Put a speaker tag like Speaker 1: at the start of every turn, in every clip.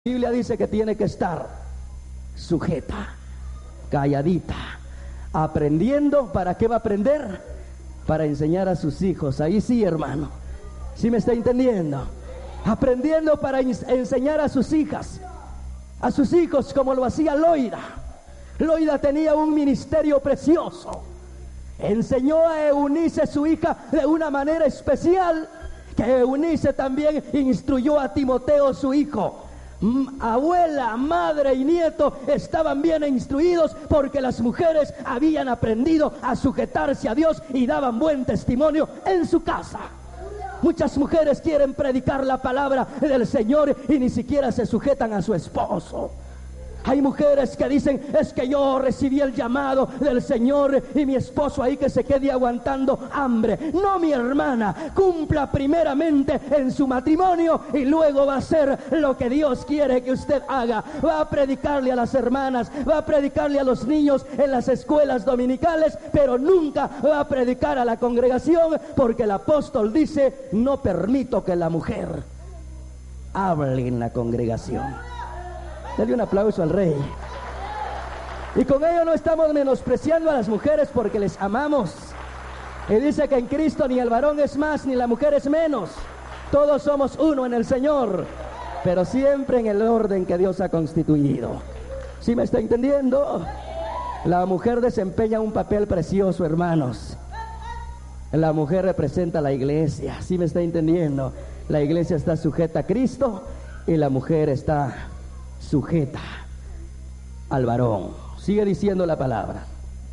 Speaker 1: La Biblia dice que tiene que estar sujeta, calladita, aprendiendo. ¿Para qué va a aprender? Para enseñar a sus hijos. Ahí sí, hermano, ¿sí me está entendiendo? Aprendiendo para enseñar a sus hijas, a sus hijos, como lo hacía Loida. Loida tenía un ministerio precioso. Enseñó a Eunice, su hija, de una manera especial, que Eunice también instruyó a Timoteo, su hijo. Abuela, madre y nieto estaban bien instruidos, porque las mujeres habían aprendido a sujetarse a Dios y daban buen testimonio en su casa. Muchas mujeres quieren predicar la palabra del Señor y ni siquiera se sujetan a su esposo. Hay mujeres que dicen: es que yo recibí el llamado del Señor y mi esposo ahí que se quede aguantando hambre. No, mi hermana, cumpla primeramente en su matrimonio y luego va a hacer lo que Dios quiere que usted haga. Va a predicarle a las hermanas, va a predicarle a los niños en las escuelas dominicales, pero nunca va a predicar a la congregación, porque el apóstol dice: no permito que la mujer hable en la congregación. Dale un aplauso al Rey. Y con ello no estamos menospreciando a las mujeres, porque les amamos. Y dice que en Cristo ni el varón es más ni la mujer es menos. Todos somos uno en el Señor, pero siempre en el orden que Dios ha constituido. ¿Sí me está entendiendo? La mujer desempeña un papel precioso, hermanos. La mujer representa a la iglesia. ¿Sí me está entendiendo? La iglesia está sujeta a Cristo y la mujer está sujeta al varón. Sigue diciendo la palabra.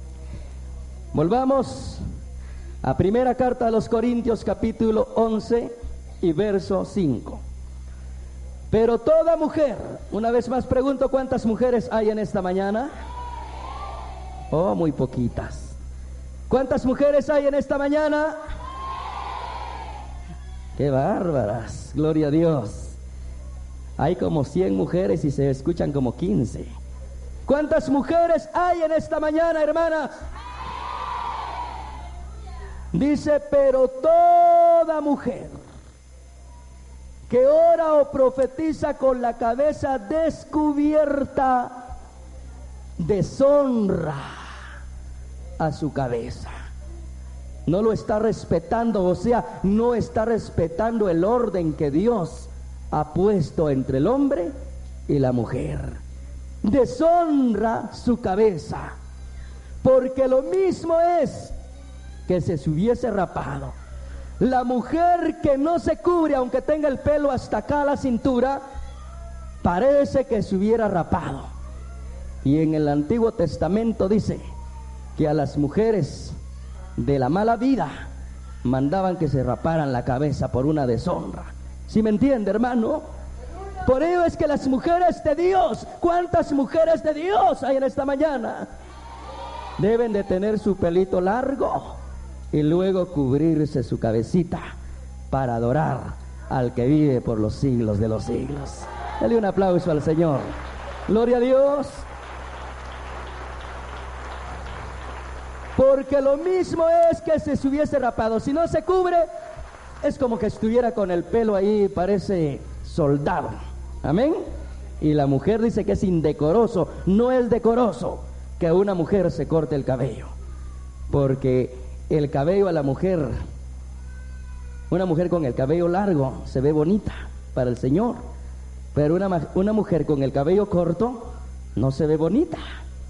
Speaker 1: Volvamos a primera carta a los Corintios, capítulo 11 y verso 5. Pero toda mujer, una vez más pregunto, ¿cuántas mujeres hay en esta mañana? Oh, muy poquitas. ¿Cuántas mujeres hay en esta mañana? ¡Qué bárbaras! Gloria a Dios. Hay como 100 mujeres y se escuchan como 15. ¿Cuántas mujeres hay en esta mañana, hermanas? Dice: pero toda mujer que ora o profetiza con la cabeza descubierta deshonra a su cabeza. No lo está respetando, o sea, no está respetando el orden que Dios ha puesto entre el hombre y la mujer. Deshonra su cabeza, porque lo mismo es que se hubiese rapado. La mujer que no se cubre, aunque tenga el pelo hasta acá a la cintura, parece que se hubiera rapado. Y en el Antiguo Testamento dice que a las mujeres de la mala vida mandaban que se raparan la cabeza por una deshonra. ¿Sí me entiende, hermano? Por ello es que las mujeres de Dios, ¿cuántas mujeres de Dios hay en esta mañana? Deben de tener su pelito largo y luego cubrirse su cabecita para adorar al que vive por los siglos de los siglos. Dale un aplauso al Señor. Gloria a Dios. Porque lo mismo es que se hubiese rapado. Si no se cubre, es como que estuviera con el pelo ahí, parece soldado. Amén. Y la mujer dice que es indecoroso. No es decoroso que una mujer se corte el cabello, porque el cabello a la mujer, una mujer con el cabello largo se ve bonita para el Señor, pero una mujer con el cabello corto no se ve bonita.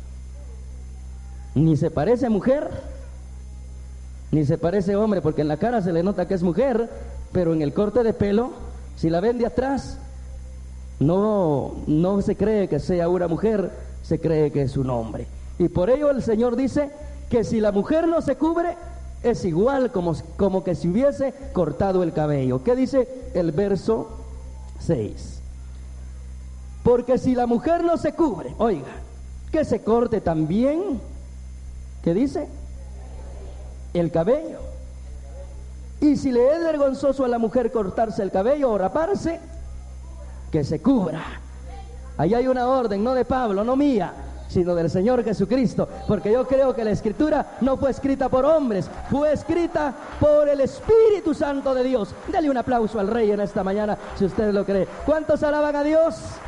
Speaker 1: Ni se parece mujer, ni se parece hombre, porque en la cara se le nota que es mujer, pero en el corte de pelo, si la ven de atrás, no se cree que sea una mujer, se cree que es un hombre. Y por ello el Señor dice que si la mujer no se cubre, es igual como que si hubiese cortado el cabello. ¿Qué dice el verso 6? Porque si la mujer no se cubre, oiga, que se corte también, ¿qué dice? El cabello. Y si le es vergonzoso a la mujer cortarse el cabello o raparse, que se cubra. Ahí hay una orden, no de Pablo, no mía, sino del Señor Jesucristo, porque yo creo que la Escritura no fue escrita por hombres, fue escrita por el Espíritu Santo de Dios. Dale un aplauso al Rey en esta mañana si usted lo cree. ¿Cuántos alaban a Dios?